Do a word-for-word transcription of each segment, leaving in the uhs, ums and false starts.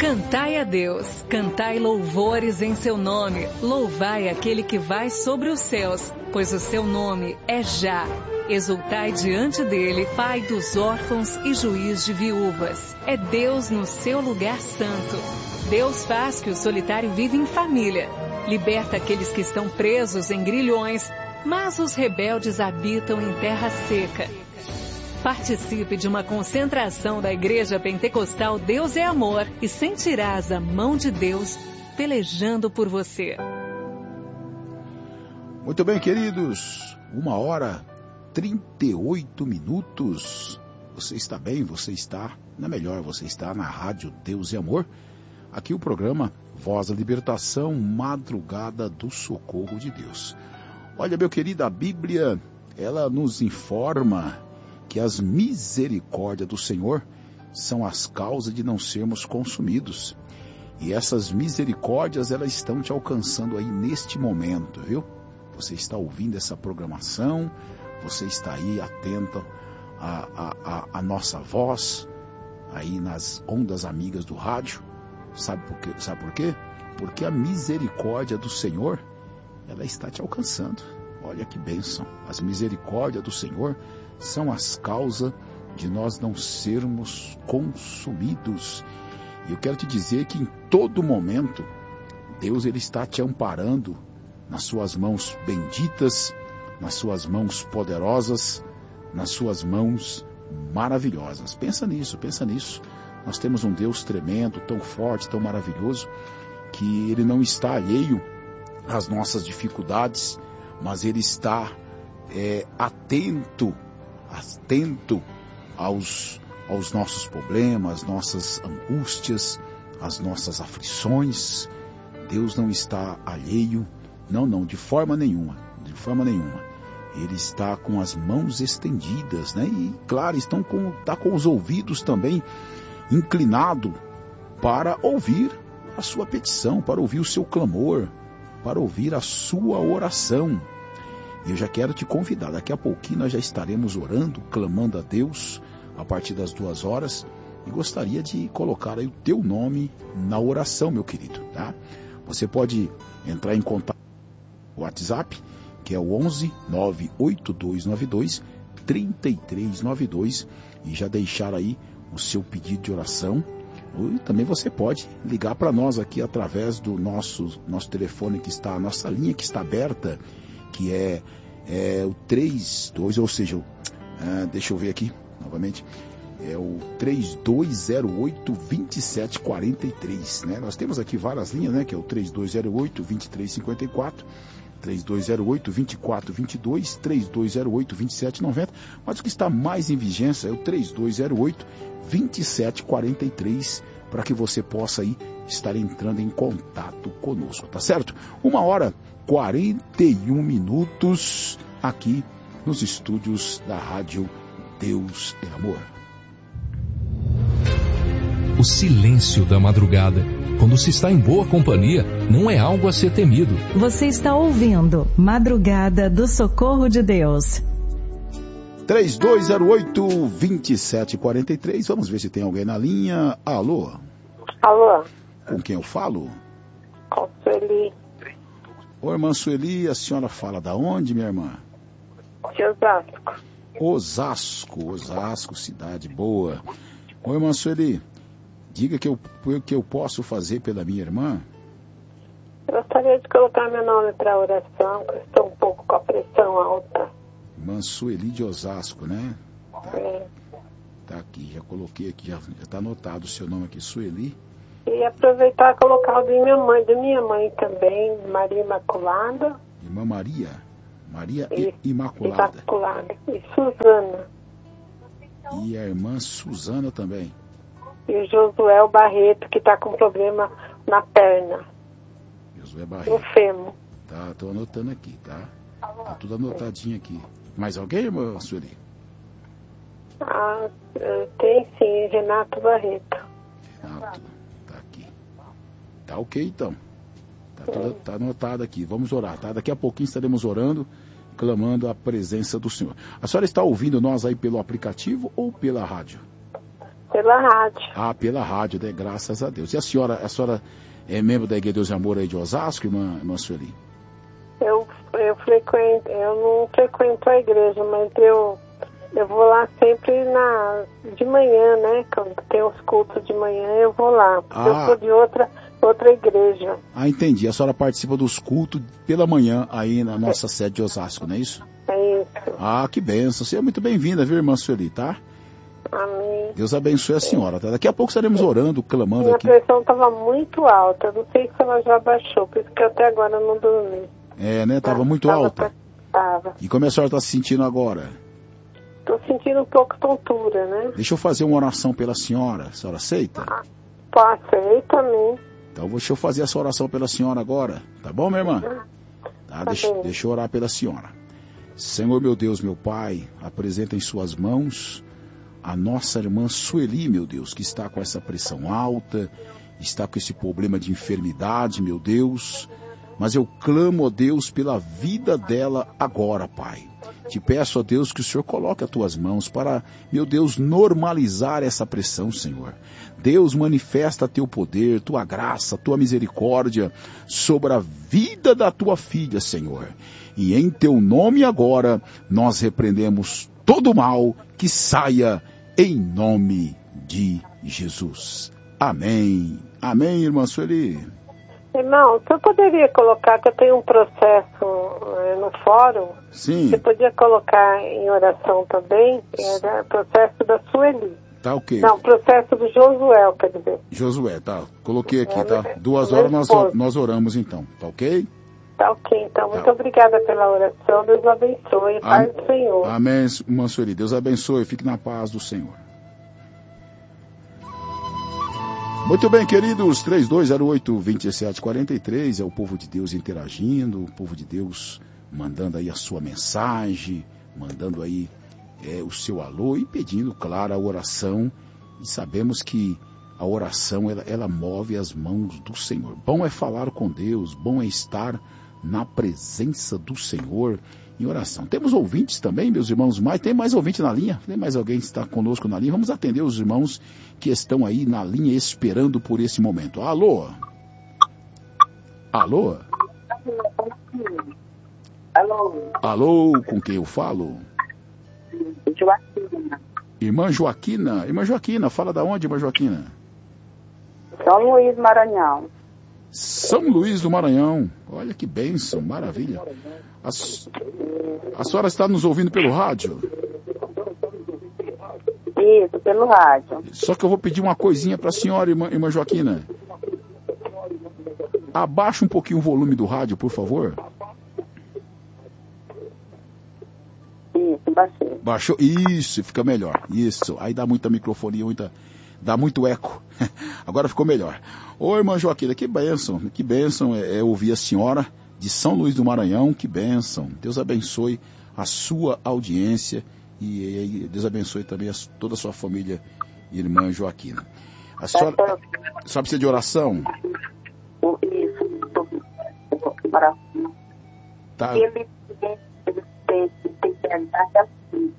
Cantai a Deus, cantai louvores em seu nome, louvai aquele que vai sobre os céus, pois o seu nome é Já. Exultai diante dele, Pai dos órfãos e juiz de viúvas. É Deus no seu lugar santo. Deus faz que o solitário viva em família. Liberta aqueles que estão presos em grilhões, mas os rebeldes habitam em terra seca. Participe de uma concentração da Igreja Pentecostal Deus é Amor e sentirás a mão de Deus pelejando por você. Muito bem, queridos. Uma hora, trinta e oito minutos. Você está bem? Você está na melhor. Você está na Rádio Deus é Amor. Aqui o programa Voz da Libertação, Madrugada do Socorro de Deus. Olha, meu querido, a Bíblia, ela nos informa que as misericórdias do Senhor são as causas de não sermos consumidos. E essas misericórdias, elas estão te alcançando aí neste momento, viu? Você está ouvindo essa programação, você está aí atento à, à, à, à nossa voz, aí nas ondas amigas do rádio. Sabe por quê? Sabe por quê? Porque a misericórdia do Senhor, ela está te alcançando. Olha que bênção. As misericórdias do Senhor são as causas de nós não sermos consumidos. E eu quero te dizer que em todo momento, Deus ele está te amparando nas suas mãos benditas, nas suas mãos poderosas, nas suas mãos maravilhosas. Pensa nisso, pensa nisso. Nós temos um Deus tremendo, tão forte, tão maravilhoso, que Ele não está alheio às nossas dificuldades, mas Ele está é, atento, atento aos, aos nossos problemas, nossas angústias, às nossas aflições. Deus não está alheio, não, não, de forma nenhuma, de forma nenhuma. Ele está com as mãos estendidas, né? E, claro, estão com, está com os ouvidos também inclinado para ouvir a sua petição, para ouvir o seu clamor, para ouvir a sua oração. E eu já quero te convidar, daqui a pouquinho nós já estaremos orando, clamando a Deus, a partir das duas horas, e gostaria de colocar aí o teu nome na oração, meu querido, tá? Você pode entrar em contato com o WhatsApp, que é o onze nove oito dois nove dois três três nove dois, e já deixar aí o seu pedido de oração. E também você pode ligar para nós aqui através do nosso, nosso telefone que está, a nossa linha que está aberta, que é, é o trinta e dois, ou seja, é, deixa eu ver aqui novamente, é o três dois zero oito, dois sete quatro três, né? Nós temos aqui várias linhas, né? Que é o três dois zero oito, dois três cinco quatro, três dois zero oito, dois quatro dois dois, três dois zero oito, dois sete nove zero, mas o que está mais em vigência é o três dois zero oito, dois sete quatro três, para que você possa aí estar entrando em contato conosco, tá certo? Uma hora, quarenta e um minutos aqui nos estúdios da Rádio Deus é Amor. O silêncio da madrugada, quando se está em boa companhia, não é algo a ser temido. Você está ouvindo Madrugada do Socorro de Deus. três dois zero oito, dois sete quatro três, vamos ver se tem alguém na linha. Alô? Alô? Com quem eu falo? Com Sueli. Ô, irmã Sueli, a senhora fala da onde, minha irmã? De Osasco. Osasco, Osasco, cidade boa. Ô, irmã Sueli, diga que eu, que eu posso fazer pela minha irmã. Eu gostaria de colocar meu nome para oração, que eu estou um pouco com a pressão alta. Irmã Sueli de Osasco, né? Tá, é. Tá aqui, já coloquei aqui, já está anotado o seu nome aqui, Sueli. E aproveitar e colocar o de minha mãe, de minha mãe também, Maria Imaculada. Irmã Maria, Maria e, Imaculada. Imaculada. E Suzana. E a irmã Suzana também. E o Josué Barreto, que está com problema na perna. Josué Barreto. No fêmur. Tá, estou anotando aqui, tá? Tá tudo anotadinho aqui. Mais alguém, irmã Sueli? Ah, tem sim, Renato Barreto. Renato, tá aqui. Tá ok, então. Tá, tudo, tá anotado aqui. Vamos orar, tá? Daqui a pouquinho estaremos orando, clamando a presença do Senhor. A senhora está ouvindo nós aí pelo aplicativo ou pela rádio? Pela rádio. Ah, pela rádio, né? Graças a Deus. E a senhora, a senhora é membro da Igreja Deus e Amor aí de Osasco, irmã, irmã Sueli? Eu, eu frequento, eu não frequento a igreja, mas eu, eu vou lá sempre na, de manhã, né? Quando tem os cultos de manhã, eu vou lá. Porque ah. eu sou de outra, outra igreja. Ah, entendi. A senhora participa dos cultos pela manhã aí na nossa é. sede de Osasco, não é isso? É isso. Ah, que bênção. Você é muito bem-vinda, viu, irmã Sueli, tá? Amém. Deus abençoe a senhora, tá? Daqui a pouco estaremos orando, clamando Minha aqui. Minha pressão estava muito alta, eu não sei se ela já baixou, por isso que até agora eu não dormi. É, né? Tava muito tava alta. Tava. E como a senhora está se sentindo agora? Tô sentindo um pouco tontura, né? Deixa eu fazer uma oração pela senhora. A senhora aceita? Ah, aceito também. Então deixa eu fazer essa oração pela senhora agora. Tá bom, minha irmã? Tá, tá deixa, deixa eu orar pela senhora. Senhor, meu Deus, meu Pai, apresenta em suas mãos a nossa irmã Sueli, meu Deus, que está com essa pressão alta, está com esse problema de enfermidade, meu Deus. Mas eu clamo, ó Deus, pela vida dela agora, Pai. Te peço, ó Deus, que o Senhor coloque as tuas mãos para, meu Deus, normalizar essa pressão, Senhor. Deus, manifesta teu poder, tua graça, tua misericórdia sobre a vida da tua filha, Senhor. E em teu nome agora, nós repreendemos todo o mal que saia em nome de Jesus. Amém. Amém, irmã Sueli. Irmão, você poderia colocar que eu tenho um processo é, no fórum? Sim. Você podia colocar em oração também? É o processo da Sueli. Tá ok. Não, processo do Josué, quer dizer. Josué, tá. Coloquei aqui, é, tá? Duas horas nós, nós oramos então, tá ok? Tá ok, então. Muito tá. obrigada pela oração. Deus abençoe. Paz do Senhor. Amém, irmã Sueli. Deus abençoe. Fique na paz do Senhor. Muito bem, queridos, três dois zero oito, dois sete quatro três, é o povo de Deus interagindo, o povo de Deus mandando aí a sua mensagem, mandando aí é, o seu alô e pedindo, claro, a oração. E sabemos que a oração, ela, ela move as mãos do Senhor. Bom é falar com Deus, bom é estar na presença do Senhor em oração. Temos ouvintes também, meus irmãos, mas tem mais ouvinte na linha? Tem mais alguém que está conosco na linha? Vamos atender os irmãos que estão aí na linha esperando por esse momento. Alô? Alô? Alô? Alô, com quem eu falo? Joaquina. Irmã Joaquina? Irmã Joaquina, fala da onde, irmã Joaquina? São Luís, Maranhão. São Luís do Maranhão. Olha que bênção, maravilha. A, a senhora está nos ouvindo pelo rádio? Isso, pelo rádio. Só que eu vou pedir uma coisinha para a senhora, irmã, irmã Joaquina. Abaixa um pouquinho o volume do rádio, por favor. Isso, baixei. Baixou? Isso, fica melhor. Isso, aí dá muita microfonia, muita... dá muito eco. Agora ficou melhor. Ô, irmã Joaquina, que bênção, que bênção é, é ouvir a senhora de São Luís do Maranhão, que bênção. Deus abençoe a sua audiência e, e Deus abençoe também a, toda a sua família, irmã Joaquina. A senhora, a senhora precisa de oração? Isso, oração. Tá. Ele tem que andar assim.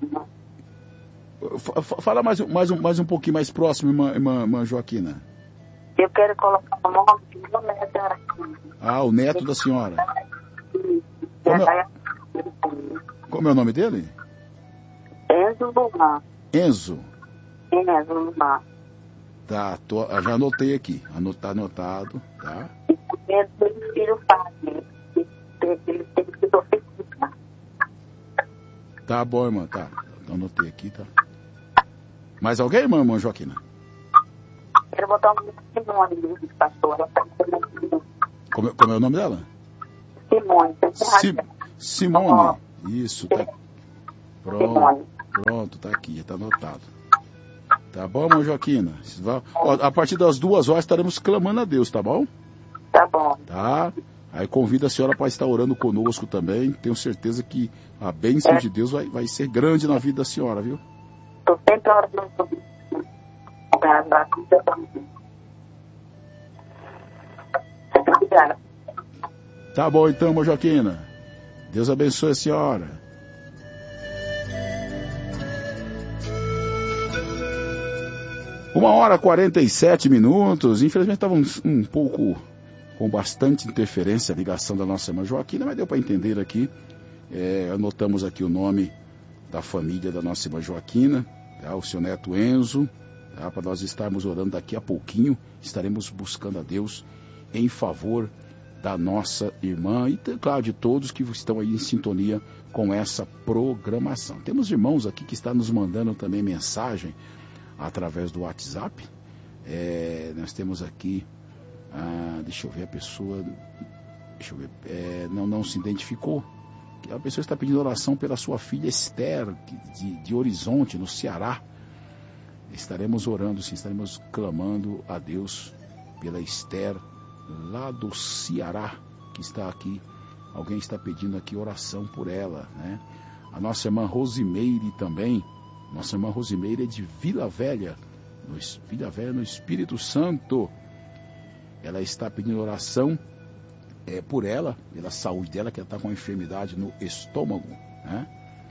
Fala mais, mais, um, mais um pouquinho mais próximo, irmã, irmã, irmã Joaquina. Eu quero colocar o nome do meu neto aqui. Ah, o neto da senhora. Como é, como é o nome dele? Enzo Lumar. Enzo? Enzo Lumar. Tá, tô, já anotei aqui. Tá anotado, tá? É do filho pai. Ele tem que profetizar. Tá bom, irmã, tá. Anotei aqui, tá? Mais alguém, irmã, irmã Joaquina? Quero botar o nome de Simone, pastora. Como, como é o nome dela? Simone. Sim, Simone. Isso, tá. Pronto, Simone. Pronto, tá aqui, tá anotado. Tá bom, irmã Joaquina? Ó, a partir das duas horas estaremos clamando a Deus, tá bom? Tá bom. Tá? Aí convido a senhora para estar orando conosco também. Tenho certeza que a bênção é. de Deus vai, vai ser grande na vida da senhora, viu? Estou sempre orando sobre isso. Obrigada. Tá bom então, irmã Joaquina. Deus abençoe a senhora. Uma hora e quarenta e sete minutos. Infelizmente estava um, um pouco com bastante interferência a ligação da nossa irmã Joaquina, mas deu para entender aqui. É, anotamos aqui o nome da família da nossa irmã Joaquina, tá? O seu neto Enzo, tá? Para nós estarmos orando daqui a pouquinho. Estaremos buscando a Deus em favor da nossa irmã e, claro, de todos que estão aí em sintonia com essa programação. Temos irmãos aqui que estão nos mandando também mensagem através do WhatsApp. É, nós temos aqui, ah, deixa eu ver a pessoa, deixa eu ver, é, não, não se identificou. A pessoa está pedindo oração pela sua filha Esther, de, de Horizonte, no Ceará. Estaremos orando, sim, estaremos clamando a Deus pela Esther, lá do Ceará, que está aqui. Alguém está pedindo aqui oração por ela, né? A nossa irmã Rosimeire também. Nossa irmã Rosimeire é de Vila Velha, no, Vila Velha, no Espírito Santo. Ela está pedindo oração é, por ela, pela saúde dela, que ela está com uma enfermidade no estômago, né?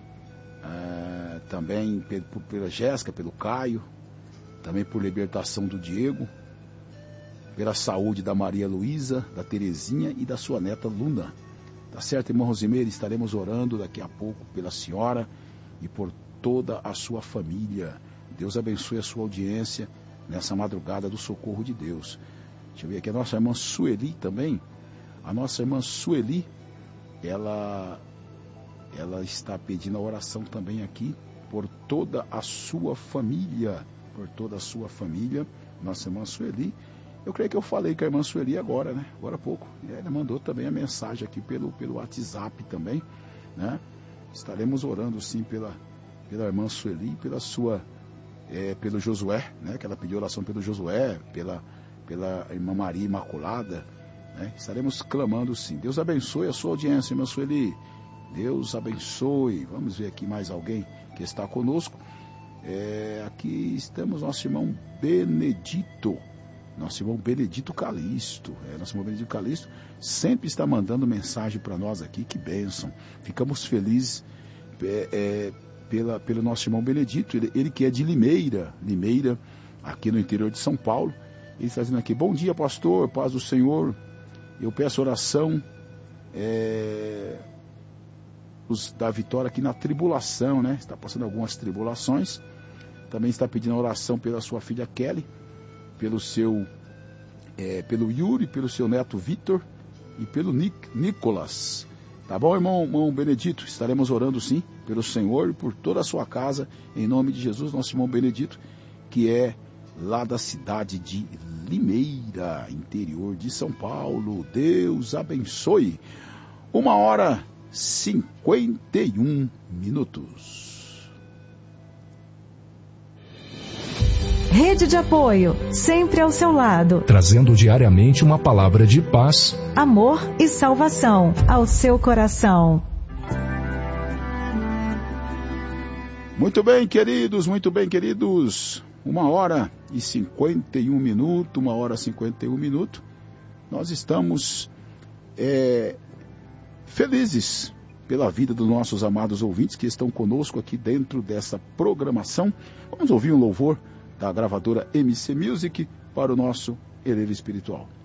É, também por, pela Jéssica, pelo Caio, também por libertação do Diego, pela saúde da Maria Luísa, da Terezinha e da sua neta Luna. Tá certo, irmã Rosimeire? Estaremos orando daqui a pouco pela senhora e por toda a sua família. Deus abençoe a sua audiência nessa madrugada do socorro de Deus. Deixa eu ver aqui, a nossa irmã Sueli também. A nossa irmã Sueli, ela, ela está pedindo a oração também aqui por toda a sua família. Por toda a sua família. Nossa irmã Sueli. Eu creio que eu falei com a irmã Sueli agora, né? Agora há pouco. Ela mandou também a mensagem aqui pelo, pelo WhatsApp também, né? Estaremos orando sim pela, pela irmã Sueli, pela sua, é, pelo Josué, né? Que ela pediu oração pelo Josué, pela, pela irmã Maria Imaculada, né? Estaremos clamando sim. Deus abençoe a sua audiência, irmã Sueli. Deus abençoe. Vamos ver aqui mais alguém que está conosco. É, aqui estamos nosso irmão Benedito. Nosso irmão Benedito Calixto, é, nosso irmão Benedito Calixto sempre está mandando mensagem para nós aqui, que bênção. Ficamos felizes é, é, pela, pelo nosso irmão Benedito, ele, ele que é de Limeira, Limeira, aqui no interior de São Paulo. Ele está dizendo aqui, bom dia pastor, paz do Senhor, eu peço oração é, os, da vitória aqui na tribulação, né? Está passando algumas tribulações. Também está pedindo oração pela sua filha Kelly, pelo seu, é, pelo Yuri, pelo seu neto Vitor e pelo Nic, Nicolas. Tá bom, irmão, irmão Benedito? Estaremos orando sim pelo Senhor e por toda a sua casa, em nome de Jesus, nosso irmão Benedito, que é lá da cidade de Limeira, interior de São Paulo. Deus abençoe. Uma hora e cinquenta e um minutos. Rede de apoio, sempre ao seu lado. Trazendo diariamente uma palavra de paz, amor e salvação ao seu coração. Muito bem, queridos, muito bem, queridos. Uma hora e cinquenta e um minutos, uma hora e cinquenta e um minutos. Nós estamos é, felizes pela vida dos nossos amados ouvintes que estão conosco aqui dentro dessa programação. Vamos ouvir um louvor da gravadora M C Music para o nosso Herdeiro Espiritual.